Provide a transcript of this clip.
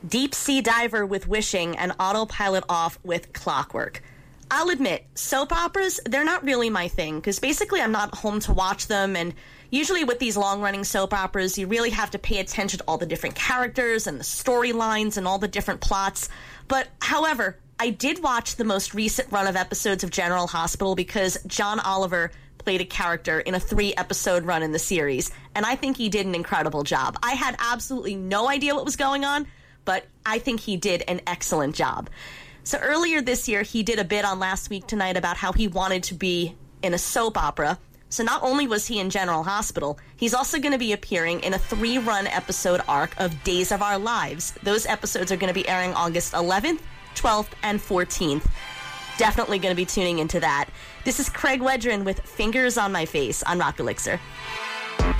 Deep Sea Diver with Wishing, and Autopilot Off with Clockwork. I'll admit, soap operas, they're not really my thing, because basically I'm not home to watch them, and usually with these long-running soap operas, you really have to pay attention to all the different characters and the storylines and all the different plots. But, however, I did watch the most recent run of episodes of General Hospital because John Oliver played a character in a 3-episode run in the series, and I think he did an incredible job. I had absolutely no idea what was going on, but I think he did an excellent job. So earlier this year, he did a bit on Last Week Tonight about how he wanted to be in a soap opera. So not only was he in General Hospital, he's also going to be appearing in a 3-run episode arc of Days of Our Lives. Those episodes are going to be airing August 11th, 12th, and 14th. Definitely going to be tuning into that. This is Craig Wedren with Fingers on My Face on Rock Elixir.